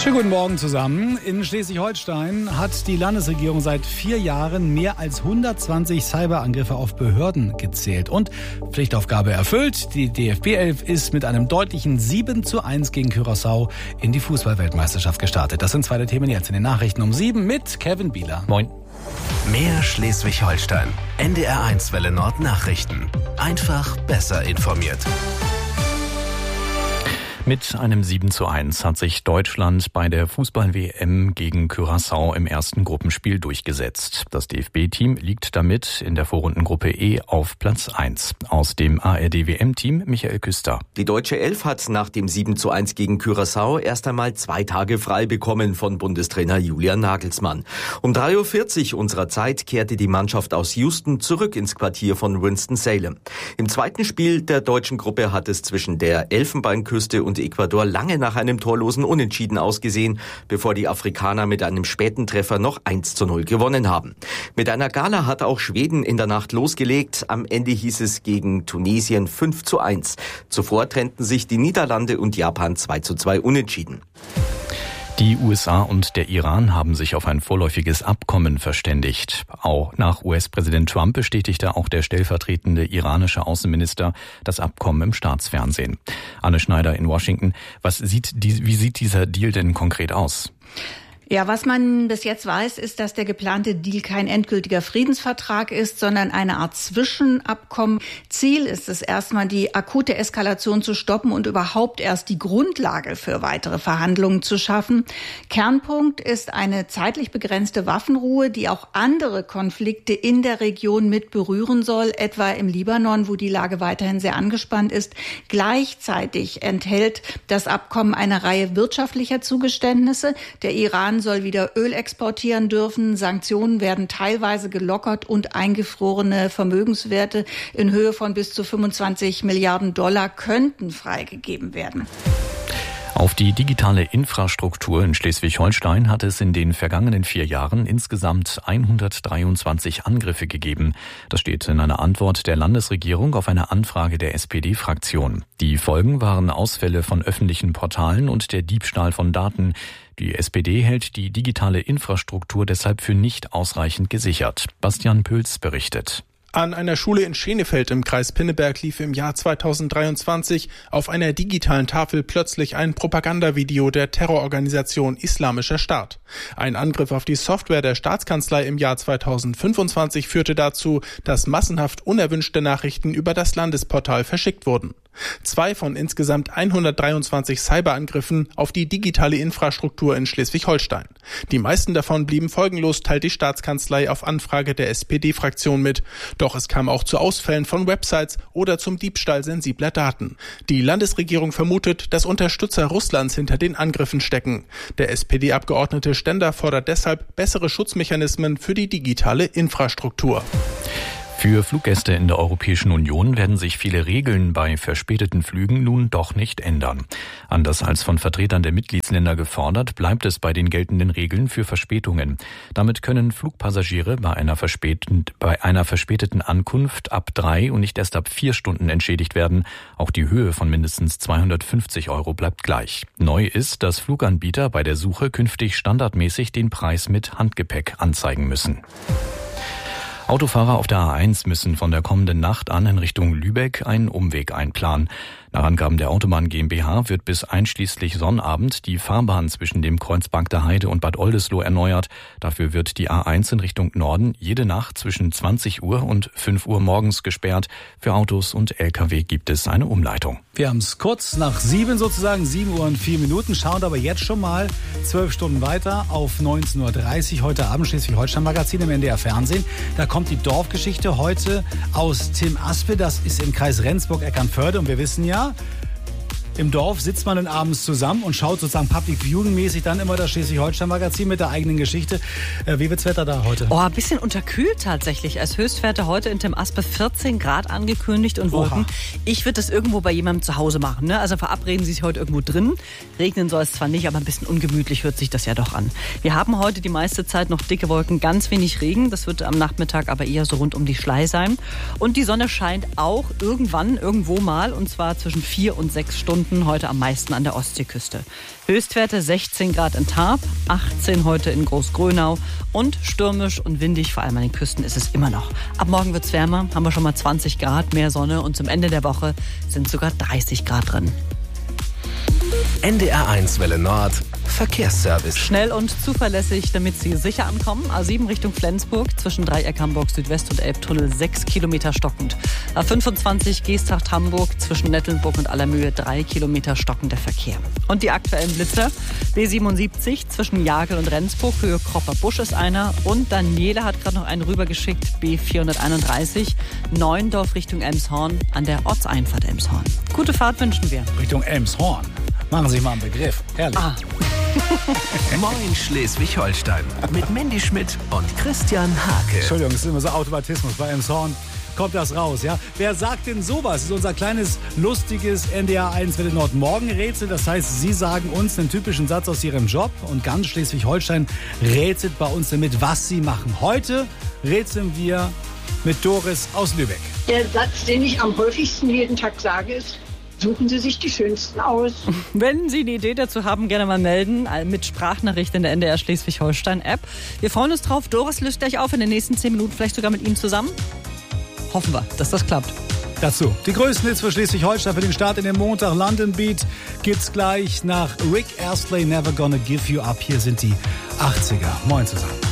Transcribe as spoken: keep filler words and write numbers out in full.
Schönen guten Morgen zusammen. In Schleswig-Holstein hat die Landesregierung seit vier Jahren mehr als hundertzwanzig Cyberangriffe auf Behörden gezählt und Pflichtaufgabe erfüllt. Die D F B elf ist mit einem deutlichen sieben zu eins gegen Curaçao in die Fußball-Weltmeisterschaft gestartet. Das sind zwei der Themen jetzt in den Nachrichten um sieben mit Kevin Bieler. Moin. Mehr Schleswig-Holstein. N D R eins Welle Nord Nachrichten. Einfach besser informiert. Mit einem sieben zu eins hat sich Deutschland bei der Fußball-W M gegen Curaçao im ersten Gruppenspiel durchgesetzt. Das D F B-Team liegt damit in der Vorrundengruppe E auf Platz eins. Aus dem A R D-W M-Team Michael Küster. Die deutsche Elf hat nach dem sieben zu eins gegen Curaçao erst einmal zwei Tage frei bekommen von Bundestrainer Julian Nagelsmann. Um drei Uhr vierzig unserer Zeit kehrte die Mannschaft aus Houston zurück ins Quartier von Winston-Salem. Im zweiten Spiel der deutschen Gruppe hat es zwischen der Elfenbeinküste und Ecuador lange nach einem torlosen Unentschieden ausgesehen, bevor die Afrikaner mit einem späten Treffer noch eins zu null gewonnen haben. Mit einer Gala hat auch Schweden in der Nacht losgelegt. Am Ende hieß es gegen Tunesien fünf zu eins. Zuvor trennten sich die Niederlande und Japan zwei zu zwei unentschieden. Die U S A und der Iran haben sich auf ein vorläufiges Abkommen verständigt. Auch nach U S-Präsident Trump bestätigte auch der stellvertretende iranische Außenminister das Abkommen im Staatsfernsehen. Anne Schneider in Washington. Was sieht die, wie sieht dieser Deal denn konkret aus? Ja, was man bis jetzt weiß, ist, dass der geplante Deal kein endgültiger Friedensvertrag ist, sondern eine Art Zwischenabkommen. Ziel ist es erstmal, die akute Eskalation zu stoppen und überhaupt erst die Grundlage für weitere Verhandlungen zu schaffen. Kernpunkt ist eine zeitlich begrenzte Waffenruhe, die auch andere Konflikte in der Region mit berühren soll, etwa im Libanon, wo die Lage weiterhin sehr angespannt ist. Gleichzeitig enthält das Abkommen eine Reihe wirtschaftlicher Zugeständnisse. Der Iran soll wieder Öl exportieren dürfen. Sanktionen werden teilweise gelockert und eingefrorene Vermögenswerte in Höhe von bis zu fünfundzwanzig Milliarden Dollar könnten freigegeben werden. Auf die digitale Infrastruktur in Schleswig-Holstein hat es in den vergangenen vier Jahren insgesamt hundertdreiundzwanzig Angriffe gegeben. Das steht in einer Antwort der Landesregierung auf eine Anfrage der S P D-Fraktion. Die Folgen waren Ausfälle von öffentlichen Portalen und der Diebstahl von Daten. Die S P D hält die digitale Infrastruktur deshalb für nicht ausreichend gesichert. Bastian Püls berichtet. An einer Schule in Schenefeld im Kreis Pinneberg lief im Jahr zweitausenddreiundzwanzig auf einer digitalen Tafel plötzlich ein Propagandavideo der Terrororganisation Islamischer Staat. Ein Angriff auf die Software der Staatskanzlei im Jahr zweitausendfünfundzwanzig führte dazu, dass massenhaft unerwünschte Nachrichten über das Landesportal verschickt wurden. Zwei von insgesamt hundertdreiundzwanzig Cyberangriffen auf die digitale Infrastruktur in Schleswig-Holstein. Die meisten davon blieben folgenlos, teilt die Staatskanzlei auf Anfrage der S P D-Fraktion mit. Doch es kam auch zu Ausfällen von Websites oder zum Diebstahl sensibler Daten. Die Landesregierung vermutet, dass Unterstützer Russlands hinter den Angriffen stecken. Der S P D-Abgeordnete Stender fordert deshalb bessere Schutzmechanismen für die digitale Infrastruktur. Für Fluggäste in der Europäischen Union werden sich viele Regeln bei verspäteten Flügen nun doch nicht ändern. Anders als von Vertretern der Mitgliedsländer gefordert, bleibt es bei den geltenden Regeln für Verspätungen. Damit können Flugpassagiere bei einer, verspäten, bei einer verspäteten Ankunft ab drei und nicht erst ab vier Stunden entschädigt werden. Auch die Höhe von mindestens zweihundertfünfzig Euro bleibt gleich. Neu ist, dass Fluganbieter bei der Suche künftig standardmäßig den Preis mit Handgepäck anzeigen müssen. Autofahrer auf der A eins müssen von der kommenden Nacht an in Richtung Lübeck einen Umweg einplanen. Nach Angaben der Autobahn GmbH wird bis einschließlich Sonnabend die Fahrbahn zwischen dem Kreuz Bagda Heide und Bad Oldesloe erneuert. Dafür wird die A eins in Richtung Norden jede Nacht zwischen zwanzig Uhr und fünf Uhr morgens gesperrt. Für Autos und L K W gibt es eine Umleitung. Wir haben es kurz nach sieben sozusagen, sieben Uhr und vier Minuten, schauen aber jetzt schon mal zwölf Stunden weiter auf neunzehn Uhr dreißig. Heute Abend Schleswig-Holstein-Magazin im N D R Fernsehen. Da kommt die Dorfgeschichte heute aus Tim Aspe. Das ist im Kreis Rendsburg-Eckernförde und wir wissen ja, im Dorf sitzt man dann abends zusammen und schaut sozusagen Public Viewing-mäßig dann immer das Schleswig-Holstein-Magazin mit der eigenen Geschichte. Äh, wie wird's Wetter da heute? Oh, ein bisschen unterkühlt tatsächlich. Als Höchstwerte heute in Tim Aspe vierzehn Grad angekündigt und Wolken. Oha. Ich würde das irgendwo bei jemandem zu Hause machen. Ne? Also verabreden Sie sich heute irgendwo drin. Regnen soll es zwar nicht, aber ein bisschen ungemütlich hört sich das ja doch an. Wir haben heute die meiste Zeit noch dicke Wolken, ganz wenig Regen. Das wird am Nachmittag aber eher so rund um die Schlei sein. Und die Sonne scheint auch irgendwann, irgendwo mal, und zwar zwischen vier und sechs Stunden. unten, heute am meisten an der Ostseeküste. Höchstwerte sechzehn Grad in Tarp, achtzehn heute in Großgrönau und stürmisch und windig, vor allem an den Küsten ist es immer noch. Ab morgen wird's wärmer, haben wir schon mal zwanzig Grad, mehr Sonne und zum Ende der Woche sind sogar dreißig Grad drin. N D R eins Welle Nord Verkehrsservice. Schnell und zuverlässig, damit Sie sicher ankommen. A sieben Richtung Flensburg, zwischen Dreieck Hamburg Südwest und Elbtunnel sechs Kilometer stockend. A fünfundzwanzig Geesthacht Hamburg, zwischen Nettelnburg und Allermühe drei Kilometer stockender Verkehr. Und die aktuellen Blitzer. B siebenundsiebzig zwischen Jagel und Rendsburg, Höhe Kropper Busch ist einer. Und Daniela hat gerade noch einen rübergeschickt, B vierhunderteinunddreißig, Neuendorf Richtung Elmshorn an der Ortseinfahrt Elmshorn. Gute Fahrt wünschen wir. Richtung Elmshorn. Machen Sie sich mal einen Begriff. Herrlich. Ah. Moin Schleswig-Holstein mit Mandy Schmidt und Christian Hake. Entschuldigung, es ist immer so Automatismus. Bei Elmshorn kommt das raus, ja? Wer sagt denn sowas? Das ist unser kleines, lustiges N D R eins Welle Nord Morgenrätsel. Das heißt, Sie sagen uns einen typischen Satz aus Ihrem Job und ganz Schleswig-Holstein rätselt bei uns damit, was Sie machen. Heute rätseln wir mit Doris aus Lübeck. Der Satz, den ich am häufigsten jeden Tag sage, ist: Suchen Sie sich die Schönsten aus. Wenn Sie eine Idee dazu haben, gerne mal melden mit Sprachnachricht in der N D R Schleswig-Holstein-App. Wir freuen uns drauf. Doris löst gleich auf in den nächsten zehn Minuten, vielleicht sogar mit ihm zusammen. Hoffen wir, dass das klappt. Dazu die größten Hits für Schleswig-Holstein für den Start in den Montag. London Beat gibt's gleich nach Rick Astley, Never Gonna Give You Up. Hier sind die achtziger. Moin zusammen.